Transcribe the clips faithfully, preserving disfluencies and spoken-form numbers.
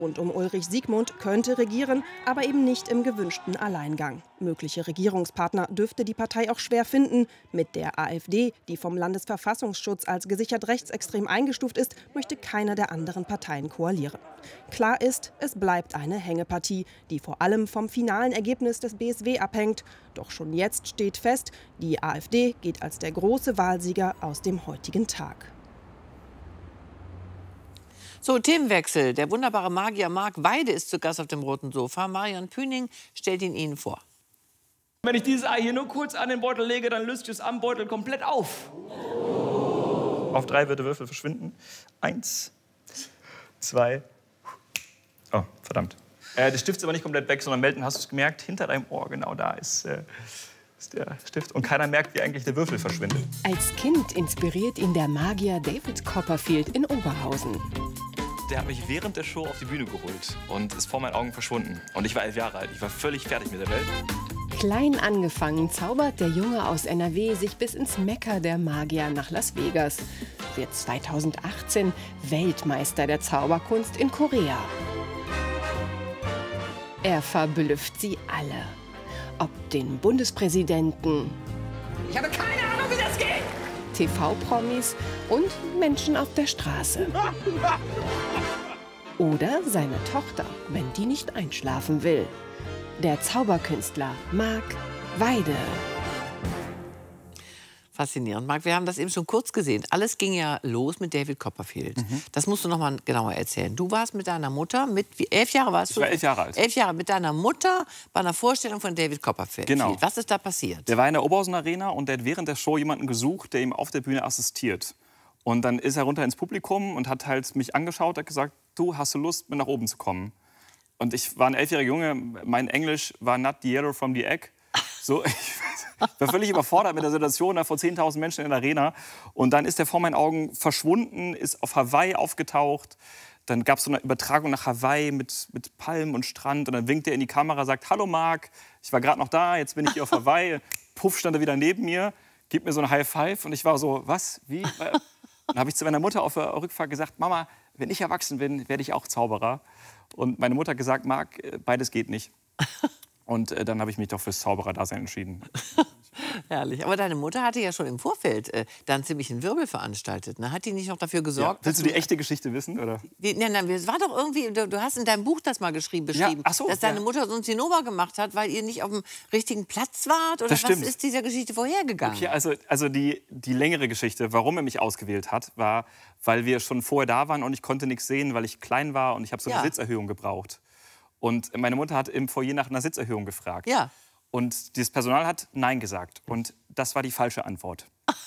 Und um Ulrich Siegmund könnte regieren, aber eben nicht im gewünschten Alleingang. Mögliche Regierungspartner dürfte die Partei auch schwer finden. Mit der AfD, die vom Landesverfassungsschutz als gesichert rechtsextrem eingestuft ist, möchte keine der anderen Parteien koalieren. Klar ist, es bleibt eine Hängepartie, die vor allem vom finalen Ergebnis des B S W abhängt. Doch schon jetzt steht fest, die AfD geht als der große Wahlsieger aus dem heutigen Tag. So, Themenwechsel. Der wunderbare Magier Marc Weide ist zu Gast auf dem roten Sofa. Marion Püning stellt ihn Ihnen vor. Wenn ich dieses Ei hier nur kurz an den Beutel lege, dann löst es am Beutel komplett auf. Auf drei wird der Würfel verschwinden. Eins, zwei. Oh, verdammt. Äh, der Stift ist aber nicht komplett weg, sondern melden, hast du es gemerkt, hinter deinem Ohr, genau da ist, äh, ist der Stift. Und keiner merkt, wie eigentlich der Würfel verschwindet. Als Kind inspiriert ihn der Magier David Copperfield in Oberhausen. Der hat mich während der Show auf die Bühne geholt und ist vor meinen Augen verschwunden. Und ich war elf Jahre alt. Ich war völlig fertig mit der Welt. Klein angefangen zaubert der Junge aus N R W sich bis ins Mekka der Magier nach Las Vegas. Wird zweitausendachtzehn Weltmeister der Zauberkunst in Korea. Er verblüfft sie alle. Ob den Bundespräsidenten, Ich habe keine Ahnung, wie das geht. T V-Promis und Menschen auf der Straße. Oder seine Tochter, wenn die nicht einschlafen will. Der Zauberkünstler Marc Weide. Faszinierend, Marc. Wir haben das eben schon kurz gesehen. Alles ging ja los mit David Copperfield. Mhm. Das musst du noch mal genauer erzählen. Du warst mit deiner Mutter, mit wie, elf Jahre warst du? Ich war elf Jahre alt. Elf Jahre mit deiner Mutter bei einer Vorstellung von David Copperfield. Genau. Was ist da passiert? Der war in der Oberhausen Arena und der hat während der Show jemanden gesucht, der ihm auf der Bühne assistiert. Und dann ist er runter ins Publikum und hat halt mich angeschaut, hat gesagt, du, hast du Lust, mit nach oben zu kommen? Und ich war ein elfjähriger Junge, mein Englisch war not the yellow from the egg. So, ich war völlig überfordert mit der Situation, da vor zehntausend Menschen in der Arena. Und dann ist er vor meinen Augen verschwunden, ist auf Hawaii aufgetaucht. Dann gab es so eine Übertragung nach Hawaii mit, mit Palmen und Strand. Und dann winkt er in die Kamera, sagt, hallo Marc, ich war gerade noch da, jetzt bin ich hier auf Hawaii. Puff, stand er wieder neben mir, gibt mir so ein High Five. Und ich war so, was, wie? Dann habe ich zu meiner Mutter auf der Rückfahrt gesagt, Mama, wenn ich erwachsen bin, werde ich auch Zauberer. Und meine Mutter hat gesagt, Marc, beides geht nicht. Und äh, dann habe ich mich doch fürs Zaubererdasein entschieden. Herrlich. Aber deine Mutter hatte ja schon im Vorfeld äh, dann ziemlich einen Wirbel veranstaltet. Ne? Hat die nicht noch dafür gesorgt? Ja. Willst du die echte Geschichte wissen? Oder? Die, nein, nein, es war doch irgendwie, du, du hast in deinem Buch das mal geschrieben, beschrieben, ja, ach so, dass deine ja. Mutter so ein Zinnober gemacht hat, weil ihr nicht auf dem richtigen Platz wart? Oder Das was stimmt. ist dieser Geschichte vorhergegangen? Okay, also, also die, die längere Geschichte, warum er mich ausgewählt hat, war, weil wir schon vorher da waren und ich konnte nichts sehen, weil ich klein war und ich habe so eine Ja. Sitzerhöhung gebraucht. Und meine Mutter hat im Foyer nach einer Sitzerhöhung gefragt. Ja. Und das Personal hat Nein gesagt. Und das war die falsche Antwort.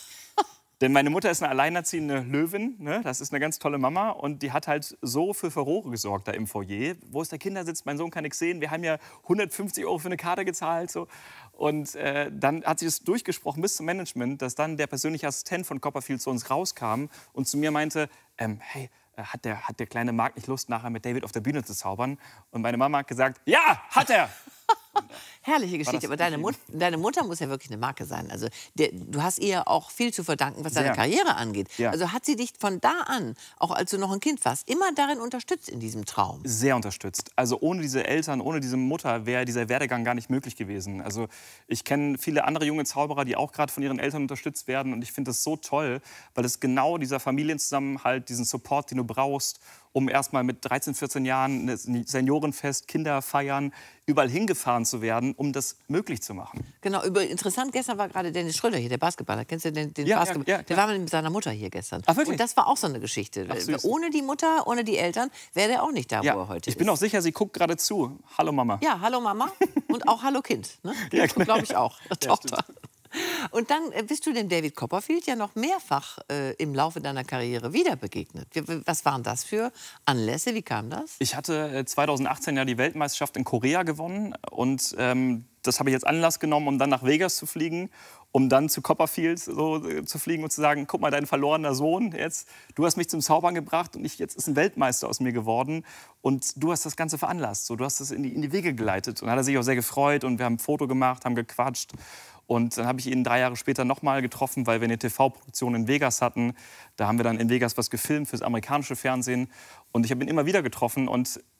Denn meine Mutter ist eine alleinerziehende Löwin, ne? Das ist eine ganz tolle Mama. Und die hat halt so für Furore gesorgt da im Foyer. Wo ist der Kindersitz? Mein Sohn kann nichts sehen. Wir haben ja hundertfünfzig Euro für eine Karte gezahlt. So. Und äh, dann hat sie es durchgesprochen bis zum Management, dass dann der persönliche Assistent von Copperfield zu uns rauskam und zu mir meinte, ähm, hey, hat der, hat der kleine Marc nicht Lust, nachher mit David auf der Bühne zu zaubern? Und meine Mama hat gesagt, ja, hat er! Herrliche Geschichte, aber deine, Mut, deine Mutter muss ja wirklich eine Marke sein. Also der, du hast ihr auch viel zu verdanken, was deine Sehr. Karriere angeht. Ja. Also hat sie dich von da an, auch als du noch ein Kind warst, immer darin unterstützt in diesem Traum? Sehr unterstützt. Also ohne diese Eltern, ohne diese Mutter wäre dieser Werdegang gar nicht möglich gewesen. Also ich kenne viele andere junge Zauberer, die auch gerade von ihren Eltern unterstützt werden. Und ich finde das so toll, weil es genau dieser Familienzusammenhalt, diesen Support, den du brauchst, um erst mal mit dreizehn, vierzehn Jahren ein Seniorenfest, Kinder feiern, überall hingefahren zu werden, um das möglich zu machen. Genau, über, interessant, gestern war gerade Dennis Schröder hier, der Basketballer. Kennst du den, den Ja, Basketballer? ja, ja, der ja. war mit seiner Mutter hier gestern. Ach, wirklich? Und das war auch so eine Geschichte. Ach, süß. Ohne die Mutter, ohne die Eltern, wäre der auch nicht da, Ja, wo er heute ich bin ist. auch sicher, sie guckt gerade zu. Hallo Mama. Ja, hallo Mama und auch hallo Kind. Ne? Ja, genau. Glaube ich auch. Ja, Tochter. Und dann äh, bist du dem David Copperfield ja noch mehrfach äh, im Laufe deiner Karriere wieder begegnet. Wie, was waren das für Anlässe? Wie kam das? Ich hatte zweitausendachtzehn ja die Weltmeisterschaft in Korea gewonnen und ähm, das habe ich jetzt Anlass genommen, um dann nach Vegas zu fliegen, um dann zu Copperfield so, äh, zu fliegen und zu sagen, guck mal, dein verlorener Sohn jetzt, du hast mich zum Zaubern gebracht und ich, jetzt ist ein Weltmeister aus mir geworden und du hast das Ganze veranlasst, so, du hast das in die, in die Wege geleitet. Und da hat er sich auch sehr gefreut und wir haben ein Foto gemacht, haben gequatscht. Und dann habe ich ihn drei Jahre später noch mal getroffen, weil wir eine T V-Produktion in Vegas hatten. Da haben wir dann in Vegas was gefilmt fürs amerikanische Fernsehen. Und ich habe ihn immer wieder getroffen. Und